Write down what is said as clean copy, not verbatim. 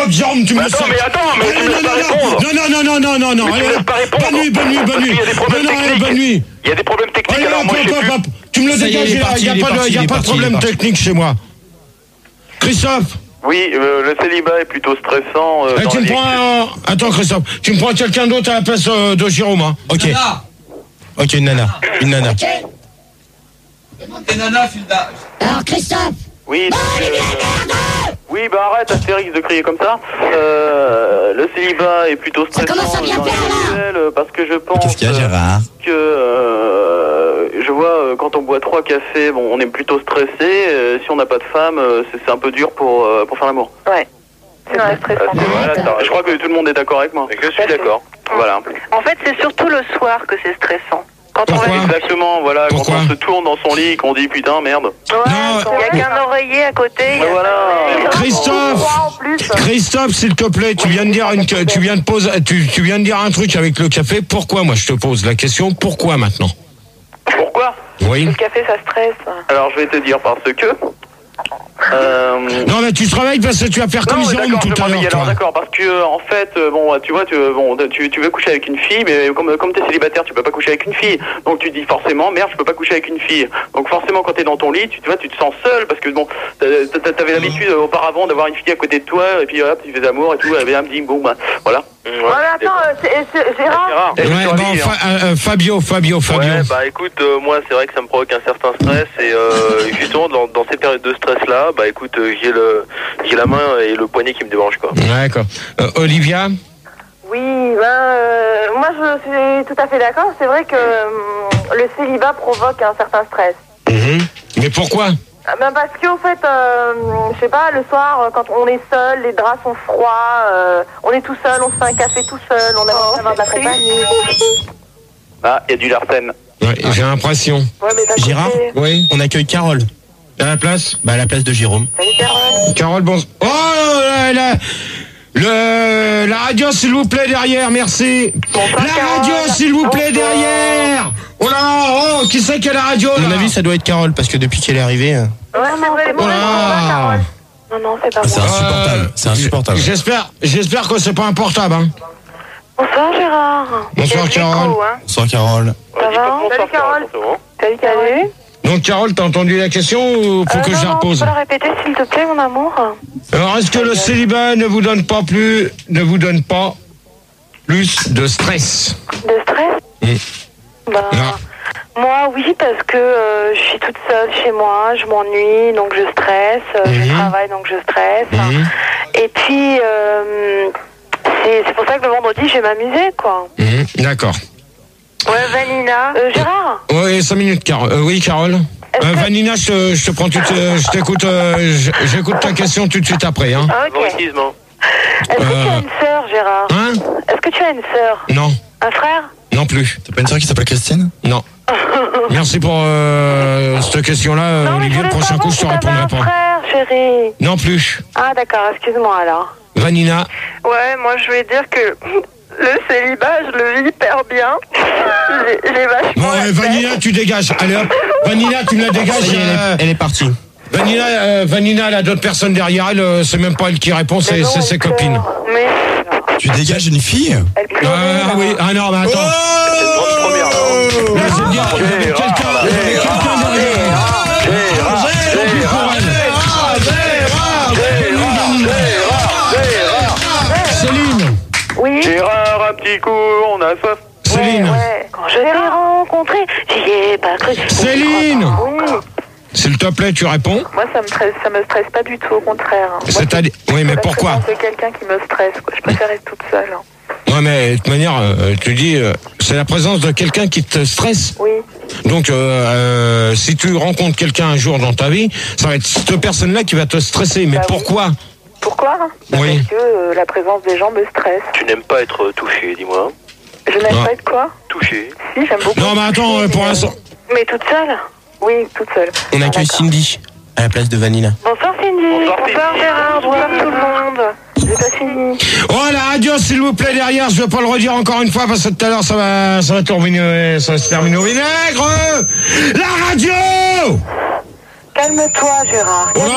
stop, Jérôme, tu me laisses. Mais attends, mais tu me laisses pas répondre. Non. Mais tu me laisses pas répondre. Bonne nuit. Bonne nuit. Il y a des problèmes techniques, alors moi je sais plus. Tu me le dégages, il n'y a pas de problème technique chez moi. Christophe. Oui, le célibat est plutôt stressant. Tu me prends attends, Christophe, tu me prends quelqu'un d'autre à la place de Jérôme, hein. Ok. Ok, une nana. Ok. Des nanas, fil d'âge. Alors, Christophe. Oui, oui, bah arrête, Astérix, de crier comme ça. Le célibat est plutôt stressant. Ça commence à bien dans les faire, visuels, parce que je pense Qu'est-ce qu'il y a, Gérard? que je vois quand on boit 3 cafés, bon, on est plutôt stressé. Si on n'a pas de femme, c'est un peu dur pour faire l'amour. Ouais. C'est très stressant. Voilà, je crois que tout le monde est d'accord avec moi. Je suis d'accord. Voilà. En fait, c'est surtout le soir que c'est stressant. Quand Pourquoi Exactement, voilà, Pourquoi quand on se tourne dans son lit, qu'on dit putain, merde. Ouais, il n'y a qu'un oreiller à côté. Voilà. Christophe, s'il te plaît, tu viens de dire tu viens de dire un truc avec le café. Pourquoi? Moi, je te pose la question. Pourquoi maintenant? Pourquoi? Oui. Le café, ça stresse. Alors, je vais te dire parce que... Non, mais tu te réveilles parce que tu vas faire comme Jérôme tout à l'heure. Alors d'accord, parce que en fait, bon, tu vois, tu veux coucher avec une fille, mais comme t'es célibataire, tu peux pas coucher avec une fille. Donc tu dis forcément, merde, je peux pas coucher avec une fille. Donc forcément, quand t'es dans ton lit, tu te sens seul parce que bon, t'avais l'habitude auparavant d'avoir une fille à côté de toi et puis hop, tu fais d'amour et tout, et bien, dit bon, bah voilà. Voilà, attends, c'est Gérard. Ouais, bon, Fabio. Ouais, bah écoute, moi c'est vrai que ça me provoque un certain stress et justement dans ces périodes de stress là, bah écoute, j'ai la main et le poignet qui me débranche quoi. D'accord. Olivia? Oui, moi je suis tout à fait d'accord. C'est vrai que le célibat provoque un certain stress. Mais pourquoi? Parce qu'au fait, je sais pas, le soir, quand on est seul, les draps sont froids, on est tout seul, on se fait un café tout seul, on a besoin d'avoir de la compagnie. Ah, il y a du Larsen. Ouais, j'ai l'impression. Ouais, mais Gérard? Oui. On accueille Carole. À la place? Bah, à la place de Jérôme. Salut Carole. Carole, bon. Oh la radio, s'il vous plaît, derrière, merci. La radio, s'il vous plaît, derrière. Oh là, qui c'est qui a la radio, À là? mon avis, ça doit être Carole, parce que depuis qu'elle est arrivée... Ouais, c'est vrai, bon, Carole. Non, c'est pas C'est moi. insupportable. C'est insupportable. J'espère que c'est pas un portable, hein. Bonsoir Gérard. Bonsoir, Carole. Bonsoir, Carole. Ça va? Salut Carole. Salut Carole. Donc, Carole, t'as entendu la question ou faut que je la repose? Tu peux la répéter s'il te plaît, mon amour? Alors, est-ce que le célibat ne vous donne pas plus de stress? De stress? Non. Moi, oui, parce que je suis toute seule chez moi, je m'ennuie, donc je stresse, je travaille, donc je stresse. Et puis, c'est pour ça que le vendredi, je vais m'amuser, quoi. D'accord. Ouais, Vanina. Gérard? Oui, 5 minutes, Carole. Oui, Carole. Vanina, je te prends je t'écoute, j'écoute ta question tout de suite après, hein. Ok. Est-ce que tu as une sœur, Gérard? Hein? Est-ce que tu as une sœur? Non. Un frère? Non plus. T'as pas une soeur qui s'appelle Christine? Non. Merci pour cette question-là, Olivier. Le prochain coup, je te répondrai pas. Un frère, chérie. Non plus. Ah, d'accord, excuse-moi alors. Vanina. Ouais, moi je voulais dire que le célibat, je le vis hyper bien. J'ai vachement. Bon, Vanina, tu dégages. Allez hop. Vanina, tu me la dégages. Elle est partie. Vanina, elle a d'autres personnes derrière elle. C'est même pas elle qui répond, c'est ses copines. Mais. Tu dégages une fille? Ah oui. Ah non, mais attends. Là, c'est bien. Il y avait quelqu'un derrière. Céline. Oui. Gérard, un petit coup, on a soif. Céline. Ouais. Quand je l'ai rencontré, j'y ai pas cru. Céline. Oui. S'il te plaît, tu réponds. Moi, ça me stresse pas du tout, au contraire. C'est-à-dire, oui, mais pourquoi? C'est quelqu'un qui me stresse, quoi. Je préfère être toute seule. Ouais, mais de toute manière, tu dis, c'est la présence de quelqu'un qui te stresse. Oui. Donc, si tu rencontres quelqu'un un jour dans ta vie, ça va être cette personne-là qui va te stresser. Mais pourquoi? Pourquoi? Oui. Parce que la présence des gens me stresse. Tu n'aimes pas être touché, dis-moi. Je n'aime pas être quoi? Touché. Si, j'aime beaucoup. Non, mais attends, pour l'instant. Mais toute seule? Oui, toute seule. On accueille Cindy à la place de Vanilla. Bonsoir Cindy. Bonsoir Gérard. Bonsoir tout le monde. J'ai pas fini. Oh, la radio, s'il vous plaît, derrière. Je vais pas le redire encore une fois parce que tout à l'heure, ça va se terminer au vinaigre. La radio! Calme-toi, Gérard.